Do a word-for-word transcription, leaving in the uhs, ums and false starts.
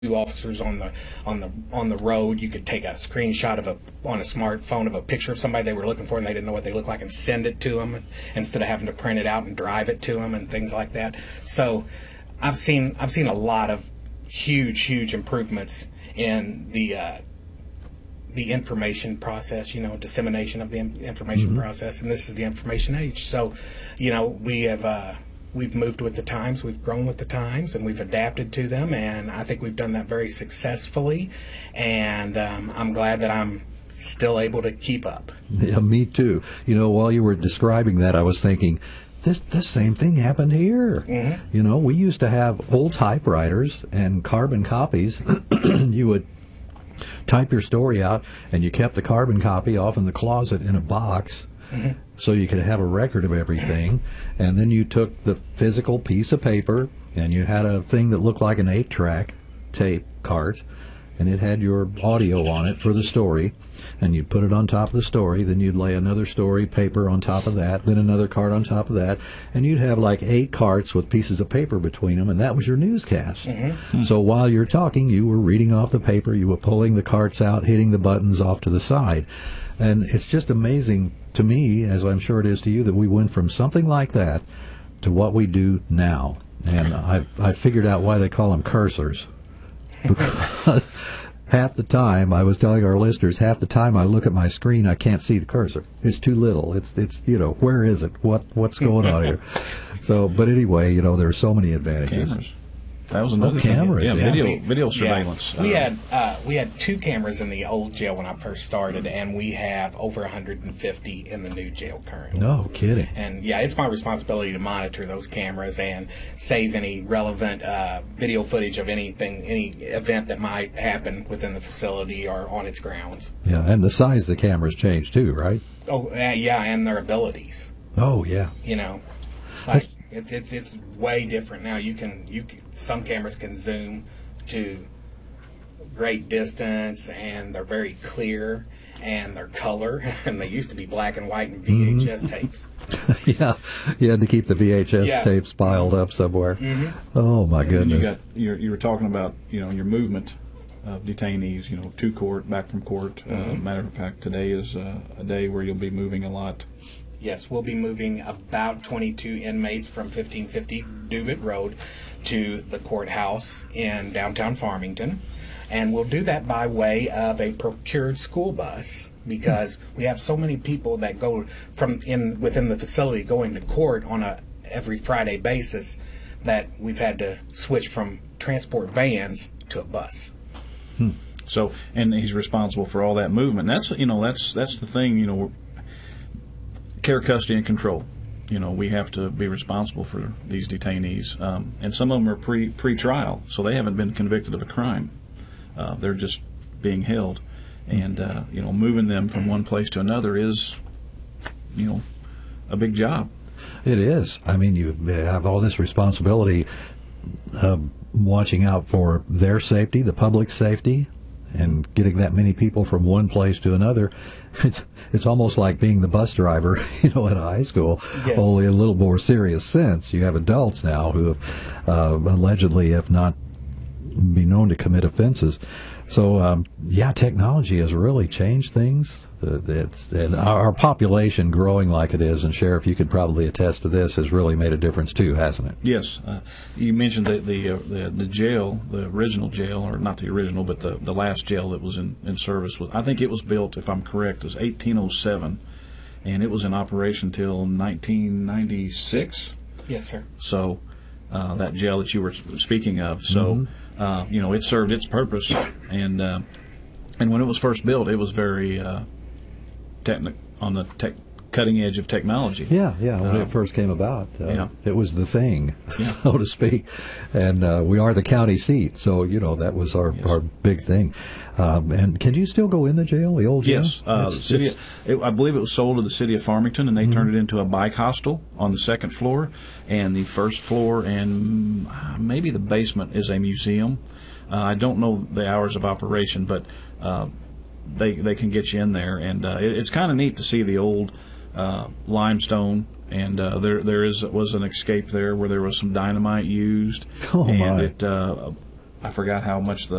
officers on the on the on the road. You could take a screenshot of a on a smartphone of a picture of somebody they were looking for and they didn't know what they looked like and send it to them instead of having to print it out and drive it to them and things like that. So I've seen I've seen a lot of huge huge improvements in the uh, the information process, you know, dissemination of the information mm-hmm. process, and this is the information age. So, you know, we have uh, we've moved with the times, we've grown with the times, and we've adapted to them, and I think we've done that very successfully, and um, I'm glad that I'm still able to keep up. Yeah, me too. You know, while you were describing that, I was thinking, this this same thing happened here. Mm-hmm. You know, we used to have old typewriters and carbon copies. You would type your story out, and you kept the carbon copy off in the closet in a box. Mm-hmm. So you could have a record of everything, and then you took the physical piece of paper, and you had a thing that looked like an eight-track tape cart, and it had your audio on it for the story, and you'd put it on top of the story, then you'd lay another story paper on top of that, then another cart on top of that, and you'd have like eight carts with pieces of paper between them, and that was your newscast. Mm-hmm. So while you're talking, you were reading off the paper, you were pulling the carts out, hitting the buttons off to the side, and it's just amazing to me, as I'm sure it is to you, that we went from something like that to what we do now. And I I figured out why they call them cursors. Because half the time, I was telling our listeners, half the time I look at my screen, I can't see the cursor. It's too little. It's, it's you know, where is it? What What's going on here? So, but anyway, you know, there are so many advantages. Cameras. That was another oh, thing. cameras. Yeah, Yeah, video, we, video surveillance. Yeah. We uh, had uh, we had two cameras in the old jail when I first started, and we have over one hundred fifty in the new jail currently. No kidding. And yeah, it's my responsibility to monitor those cameras and save any relevant uh, video footage of anything, any event that might happen within the facility or on its grounds. Yeah, and the size of the cameras changed too, right? Oh, uh, yeah, and their abilities. Oh, yeah. You know, like it's it's it's way different now. You can you can, some cameras can zoom to great distance, and they're very clear, and they're color, and they used to be black and white and V H S mm-hmm. tapes. Yeah, you had to keep the V H S yeah. tapes piled up somewhere. Mm-hmm. Oh my goodness! You got you're, you were talking about you know your movement of detainees, you know, to court, back from court. Mm-hmm. Uh, matter of fact, today is uh, a day where you'll be moving a lot. Yes, we'll be moving about twenty-two inmates from fifteen fifty Dubit Road to the courthouse in downtown Farmington. And we'll do that by way of a procured school bus, because we have so many people that go from in within the facility going to court on a every Friday basis that we've had to switch from transport vans to a bus. Hmm. So, and he's responsible for all that movement. And that's you know that's that's the thing you know. Care, custody, and control. You know, we have to be responsible for these detainees, um, and some of them are pre pre trial, so they haven't been convicted of a crime. Uh, they're just being held, and uh, you know, moving them from one place to another is, you know, a big job. It is. I mean, you have all this responsibility, uh, watching out for their safety, the public's safety, and getting that many people from one place to another. It's it's almost like being the bus driver, you know, at a high school, yes. Only in a little more serious sense. You have adults now who have uh, allegedly, if not be known to commit offenses. So, um, yeah, technology has really changed things. Uh, it's, and our, our population growing like it is, and Sheriff, you could probably attest to this, has really made a difference too, hasn't it? Yes. Uh, you mentioned the the, uh, the the jail, the original jail, or not the original, but the, the last jail that was in, in service. Was, I think it was built, if I'm correct, as eighteen oh seven, and it was in operation till nineteen ninety-six. Yes, sir. So uh, that jail that you were speaking of, so mm-hmm. uh, you know, it served its purpose, and uh, and when it was first built, it was very uh, Techni- on the tech, cutting edge of technology. Yeah, yeah. When uh, it first came about, uh, yeah. it was the thing, yeah. so to speak. And uh, we are the county seat, so you know that was our, yes. our big thing. Um, and can you still go in the jail, the old jail? Yes, uh, the city. Of, it, I believe it was sold to the city of Farmington, and they mm-hmm. turned it into a bike hostel on the second floor, and the first floor and uh, maybe the basement is a museum. Uh, I don't know the hours of operation, but. Uh, They they can get you in there, and uh, it, it's kind of neat to see the old uh, limestone. And uh, there there is was an escape there where there was some dynamite used, oh, and my. it uh, I forgot how much the